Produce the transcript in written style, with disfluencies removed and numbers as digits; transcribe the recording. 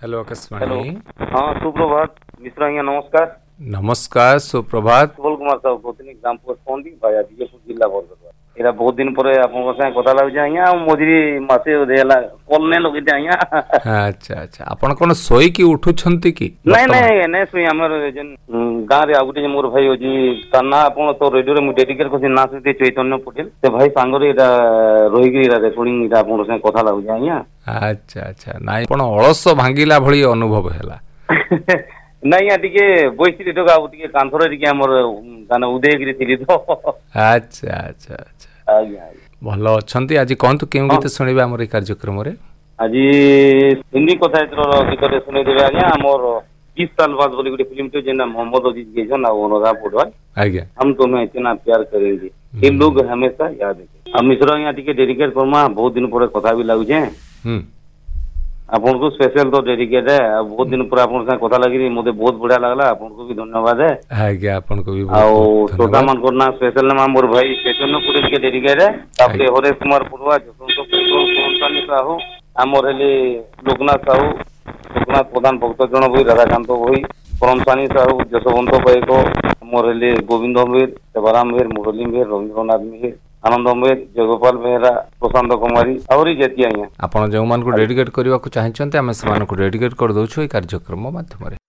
Hello hello. Akashvani. हाँ, सुप्रभात मिश्रा आज्ञा, नमस्कार। नमस्कार, सुप्रभात। सुबल कुमार साहू कहते ग्राम पोस्ट कौन भाया विजयपुर जिला बरगढ़। एरा बहुत दिन पर आपन साथ कथा लाଗୁଛି आज्ञा मझिरी मासे देला कॉल ने लगे आज्ञा। अच्छा अच्छा, आपण कोन सोईकी उठुछंती की नहीं वर्तमान? नहीं नहीं सुई हमर जेन गाँ रे आगुटे मोर भाई अछि ताना आपन तो रेडियो रे मु डेडिकेट करछि ना से चैतन्य पटेल से भाई सांगरे एटा रहिगी एटा रेकॉर्डिंग एटा आपन साथ कथा लाଗୁଛି आज्ञा। अच्छा अच्छा, नाइ पण अलस भांगिला भली अनुभव हैला। नहीं या टिके बैसी तो टिके कांथरे टिके हमर गाना उदयगिरी थिली तो। अच्छा अच्छा अच्छा, आज्ञा भल अछंती। आज कहतु केउ गीत सुनिबा हमर ई कार्यक्रम रे? आज हिंदी कथा गीत शुणी देवे आज्ञा मोर 20 साल बाद बोली गोटे फिल्म टे जेना मोहम्मद अजीज गेजन आ अनुराधा पौडवाल आज्ञा। हम तुम्हें इतना प्यार करेंगे ये लोग हमेशा याद रखें। अब मिश्रा यहाँ टिके डेडिकेट करमा बहुत दिन पर कथा भी लागुचे आपन को स्पेशल तो डेडिकेट है। बहुत दिन पर आपन साथ कथा लगी मुझे बहुत बढ़िया लगला। आपन को भी धन्यवाद है। आज्ञा, आपन को भी आ बहुत छोटा धन्यवाद। मन करना स्पेशल नाम मोर भाई चैतन्य पुरेल के डेडिकेट है। तापरे हरेश कुमार पुरवा जसवंत पेट्रोल साहू आमर हेले लोकनाथ साहू लोकनाथ प्रधान भक्तजन भाई राधाकांत भाई परमसानी साहू जसवंत पाइक आमर हेले गोविंद मेहर सेवाराम मेहर मुरली मेहर रवींद्रनाथ मेहर आनंद मेहर जयगोपाल मेहरा प्रशांत कुमारी आहरी जेती आज्ञा। आपण जो मान को डेडिकेट करबा को चाहिचंते आमे समान को डेडिकेट कर दोछु ई कार्यक्रम माध्यम रे।